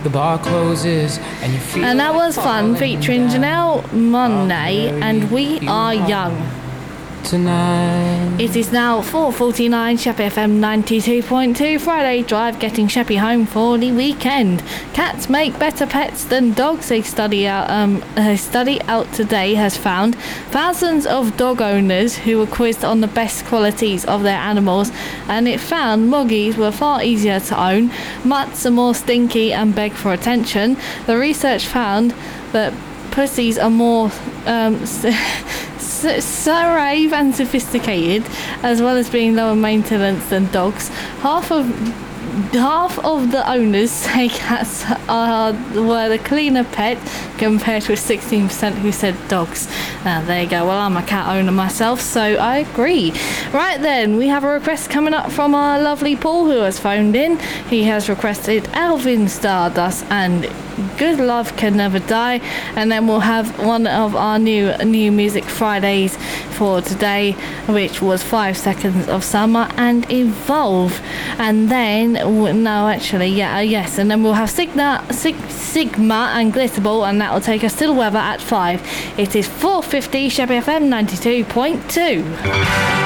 The bar closes and you feel. And that was fun, featuring Janelle Monáe and We Are Young. Tonight. It is now 4:49, Sheppey FM 92.2, Friday Drive, getting Sheppey home for the weekend. Cats make better pets than dogs. A study out today has found thousands of dog owners who were quizzed on the best qualities of their animals, and it found moggies were far easier to own, mutts are more stinky and beg for attention. The research found that pussies are more serene and sophisticated, as well as being lower maintenance than dogs. Half of the owners say cats were the cleaner pet, compared with 16% who said dogs. Now there you go. Well, I'm a cat owner myself, so I agree. Right then, we have a request coming up from our lovely Paul, who has phoned in. He has requested Alvin Stardust and Good Love Can Never Die, and then we'll have one of our new Music Fridays for today, which was 5 Seconds of Summer and Evolve. And then and then we'll have Sigma and Glitterball, and that will take us to the weather at 5. It is 4:50, Sheppey FM 92.2.